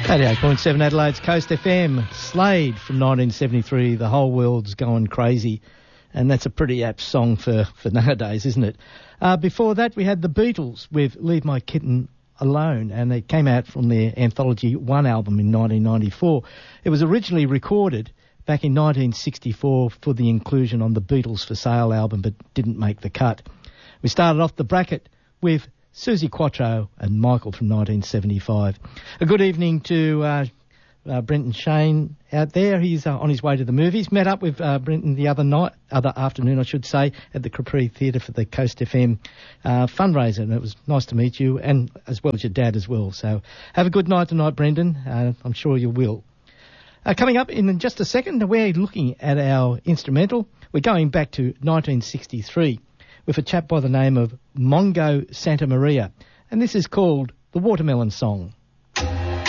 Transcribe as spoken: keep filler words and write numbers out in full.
eighty-eight point seven Adelaide's Coast F M. Slade from nineteen seventy-three, The Whole World's Going Crazy. And that's a pretty apt song for, for nowadays, isn't it? Uh, before that, we had the Beatles with Leave My Kitten Alone, and it came out from their Anthology One album in nineteen ninety-four. It was originally recorded back in nineteen sixty-four for the inclusion on the Beatles for Sale album, but didn't make the cut. We started off the bracket with Suzi Quatro and Michael from nineteen seventy-five. A good evening to uh, uh, Brenton Shane out there. He's uh, on his way to the movies. Met up with uh, Brenton the other night, other afternoon, I should say, at the Capri Theatre for the Coast F M uh, fundraiser, and it was nice to meet you, and as well as your dad as well. So have a good night tonight, Brendan. Uh, I'm sure you will. Uh, coming up in just a second, we're looking at our instrumental. We're going back to nineteen sixty-three. With a chap by the name of Mongo Santa Maria. And this is called The Watermelon Song.